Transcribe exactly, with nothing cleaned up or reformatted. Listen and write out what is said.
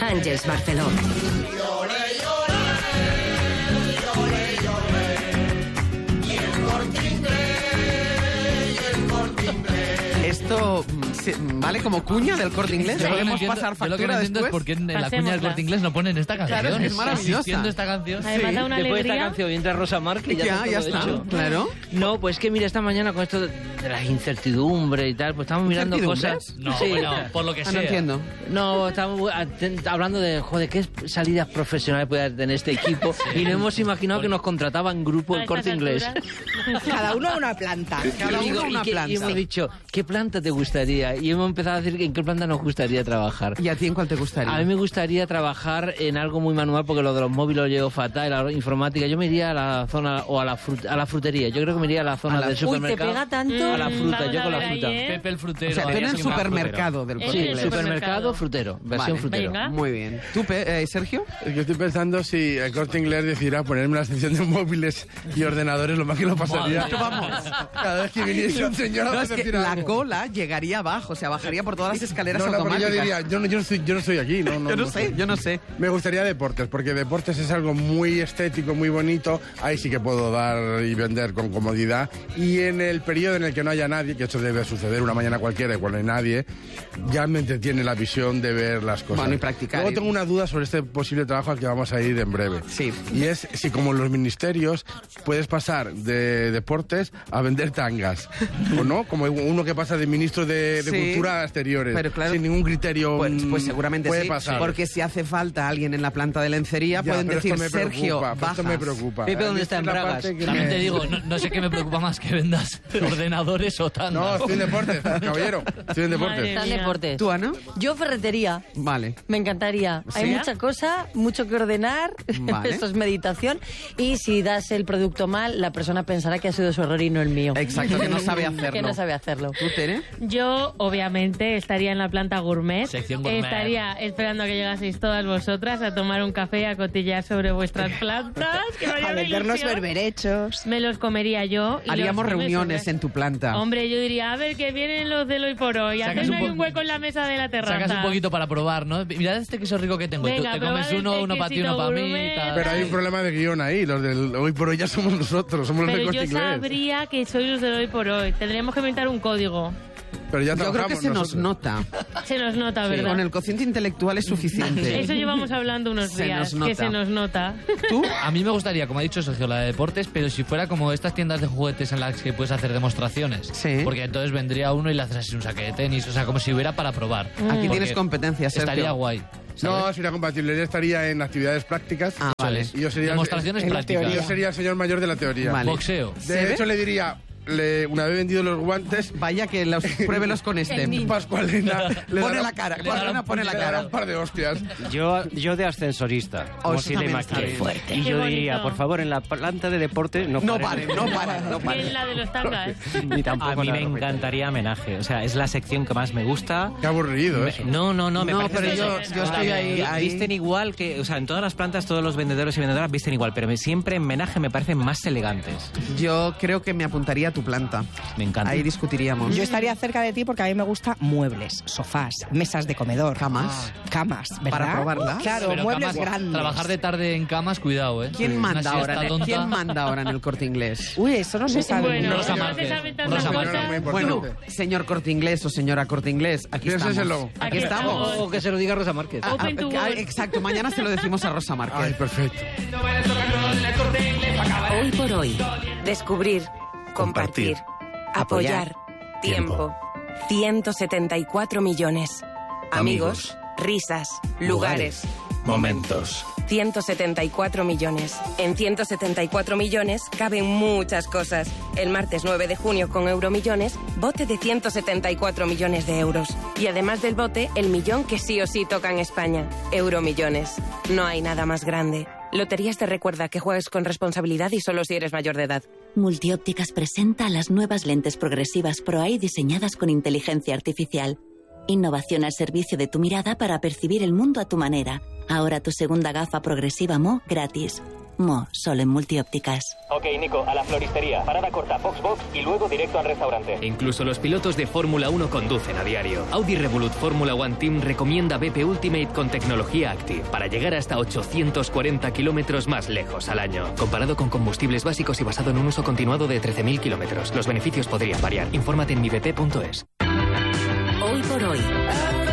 Àngels Barceló. Esto vale como cuña del Corte Inglés. Yo Podemos entiendo, pasar factura yo lo que no entiendo después. es por qué en la Pasémosla. cuña del Corte Inglés no ponen esta canción. Claro, es maravillosa. Existiendo esta canción. Además Sí, da una después de esta alegría. canción y entra Rosa Márquez y ya, Ya, está ya todo está, hecho. claro. No, pues que mira, esta mañana con esto de de las incertidumbres y tal, pues estamos mirando ¿Incertidumbres? cosas... No, Sí. bueno, por lo que Ah, sea. no entiendo. No, estamos atent- hablando de, joder, qué salidas profesionales puede tener este equipo y no hemos imaginado que nos contrataban grupo A el estas Corte Inglés. alturas. Cada uno a una planta. Cada Y uno digo, una y que- planta. y hemos dicho, ¿qué planta te gustaría? Y hemos empezado a decir en qué planta nos gustaría trabajar. ¿Y a ti en cuál te gustaría? A mí me gustaría trabajar en algo muy manual porque lo de los móviles lo llevo fatal, la informática. Yo me iría a la zona o a la, frut- a la frutería. Yo creo que me iría a la zona A la- del Uy, ¿te supermercado. pega tanto? A la fruta, Vamos yo a con la ver ahí, fruta. ¿eh? Pepe el frutero. O sea, tú ahí en el así más supermercado del En Corte el Sí, Inglés. supermercado, frutero, versión Vale. frutero. Venga. Muy bien. ¿Tú, Pe- eh, Sergio? Yo estoy pensando si el Corte Inglés decidiera ponerme la sección de móviles y ordenadores, lo más que lo pasaría. Madre. Vamos. Cada vez que viniese un señor a No, es que decir la algo. cola llegaría abajo, o sea, bajaría por todas las escaleras No, no, porque yo automáticas. diría, yo no, yo no estoy, yo no estoy aquí. No, no, yo no no sé, yo no sé. Me gustaría deportes, porque deportes es algo muy estético, muy bonito. Ahí sí que puedo dar y vender con comodidad. Y en el periodo en el que no haya nadie, que esto debe suceder una mañana cualquiera y cuando hay nadie, ya me entretiene la visión de ver las cosas. Bueno, y practicar. Luego tengo una duda sobre este posible trabajo al que vamos a ir en breve. Sí. Y es si como en los ministerios puedes pasar de deportes a vender tangas. ¿O no? Como uno que pasa de ministro de, de Sí. Cultura a exteriores. Pero claro, sin ningún criterio. Pues, mm, pues seguramente puede sí, pasar. porque si hace falta alguien en la planta de lencería, Ya, pueden pero decir, esto me Sergio, preocupa, pero esto bajas. me preocupa. Pepe, ¿dónde está? Es En la Bragas. parte que También me- te digo, no, no sé qué me preocupa más, que vendas ordenadores o tandas. No, estoy en deportes, caballero. Estoy en deportes. Madre Está en mía. deportes. ¿Tú, Ana? Yo ferretería. Vale. Me encantaría. Hay ¿Sí? mucha cosa, mucho que ordenar. Vale. Esto es meditación. Y si das el producto mal, la persona pensará que ha sido su error y no el mío. Exacto, que no sabe hacerlo. Que no sabe hacerlo. ¿Tú, Tere? Yo, obviamente, estaría en la planta gourmet. Sección gourmet. Estaría esperando a que llegaseis todas vosotras a tomar un café y a cotillar sobre vuestras plantas. Que me haría A una vendernos ilusión. berberechos. Me los comería yo. y Haríamos los que me reuniones sobran. en tu planta. Hombre, yo diría, a ver, que vienen los del hoy por hoy. Sacas Hacedme un ahí po- un hueco en la mesa de la terraza. Sacas un poquito para probar, ¿no? Mirad este queso rico que tengo. Y tú Venga, te probad comes el uno, uno para ti, uno quesito para mí. gourmet. tal. Pero hay un problema de guión ahí. Los del hoy por hoy ya somos nosotros, somos los Pero del yo Corte Inglés. sabría que sois los del hoy por hoy. Tendríamos que inventar un código. Pero ya Yo creo que trabajamos se nos nosotros. nota. Se nos nota, ¿verdad? Con el cociente intelectual es suficiente. Eso llevamos hablando unos Se días, nos nota. que se nos nota. ¿Tú? A mí me gustaría, como ha dicho Sergio, la de deportes, pero si fuera como estas tiendas de juguetes en las que puedes hacer demostraciones. Sí. Porque entonces vendría uno y le haces así un saque de tenis, o sea, como si hubiera para probar. Aquí Porque tienes competencia, Sergio. Estaría guay. No, ¿sabes? sería compatible. Él estaría en actividades prácticas. Ah, Eso vale. es. Y yo sería Demostraciones en la prácticas. teoría. Yo sería el señor mayor de la teoría. Vale. Boxeo. ¿Se De ve? hecho, le diría, le, una vez vendido los guantes, Vaya que los pruébelos con este. Pascualena le Pone dará- la cara, le Pascualena dará- pone la le dará cara. un par de hostias. Yo, yo de ascensorista, Oh, como eso si le también está maquille. bien. Y Qué yo bonito. diría, por favor, en la planta de deporte no No paren. paren, no paren, no En paren. la de los tangas. Ni tampoco A mí la me ropa. encantaría homenaje. O sea, es la sección que más me gusta. Qué aburrido eso. No, no, no, me No, parece pero que yo- eso- yo estoy ahí- Vi- ahí. Visten igual que, o sea, en todas las plantas todos los vendedores y vendedoras visten igual, pero me- siempre en homenaje me parecen más elegantes. Yo creo que me apuntaría a tu planta. Me encanta. Ahí discutiríamos. Yo estaría cerca de ti porque a mí me gusta muebles, sofás, mesas de comedor. Camas. Camas, ¿verdad? ¿Para probarlas? Claro, Pero muebles camas, grandes. trabajar de tarde en camas, cuidado, ¿eh? ¿Quién Una manda siesta ahora? En el, tonta. ¿Quién manda ahora en el Corte Inglés? Uy, eso no se sabe. Bueno, Rosa no Márquez. se saben tantas Rosa cosas. Márquez. Muy Bueno, importante. señor Corte Inglés o señora Corte Inglés, aquí estamos. Piénseselo. Aquí Aquí estamos. estamos. O que se lo diga Rosa Márquez. Ah, Open ah, to ah, work. exacto, mañana se lo decimos a Rosa Márquez. Ay, perfecto. Hoy por hoy. Descubrir. Compartir. Apoyar. Tiempo. ciento setenta y cuatro millones. Amigos. Risas. Lugares. Momentos. ciento setenta y cuatro millones. En ciento setenta y cuatro millones caben muchas cosas. El martes nueve de junio con Euromillones, bote de ciento setenta y cuatro millones de euros. Y además del bote, el millón que sí o sí toca en España. Euromillones. No hay nada más grande. Loterías te recuerda que juegues con responsabilidad y solo si eres mayor de edad. Multiópticas presenta las nuevas lentes progresivas Pro Eye diseñadas con inteligencia artificial. Innovación al servicio de tu mirada para percibir el mundo a tu manera. Ahora tu segunda gafa progresiva Mo gratis. Mo, solo en Multiópticas. Ok, Nico, a la floristería. Parada corta, box box y luego directo al restaurante. Incluso los pilotos de Fórmula uno conducen a diario. Audi Revolut Fórmula One Team recomienda B P Ultimate con tecnología Active para llegar hasta ochocientos cuarenta kilómetros más lejos al año. Comparado con combustibles básicos y basado en un uso continuado de trece mil kilómetros. Los beneficios podrían variar. Infórmate en mi b p punto es. Hoy por hoy.